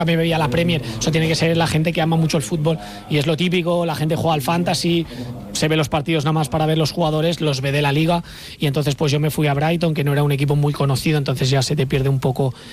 me veía la Premier. Eso tiene que ser la gente que ama mucho el fútbol y es lo típico, la gente juega al fantasy, se ve los partidos nada más para ver los jugadores, los ve de la liga y entonces pues yo me fui a Brighton, que no era un equipo muy conocido, entonces ya se te pierde un poco